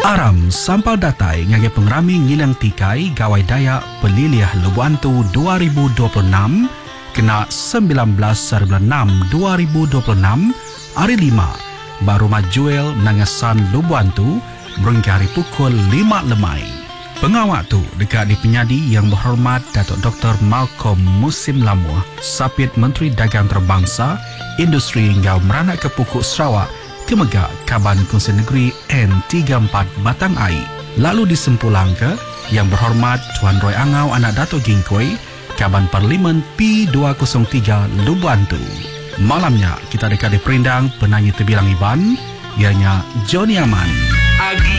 Aram sampal datai ngagi pengrami ngilang tikai gawai daya peliliah Lubuantu 2026 kena 19/6/2026 hari 5 baru majuel nangasan Lubuantu berhingga hari pukul 5 lemai. Pengawak tu dekat di penyadi yang berhormat Datuk Dr. Malcolm Musim Lamuh, Sapit Menteri Dagang Terbangsa, Industri hingga Meranak ke Pokok Sarawak, Kemegak Kaban Kongsi Negeri N34 Batang Ai. Lalu disempulang ke yang berhormat Tuan Roy Angau anak Dato' Gingkoi, Kaban Parlimen P203 Lubuantu. Malamnya kita dekat di perindang penyanyi terbilang Iban, ianya Johnny Aman.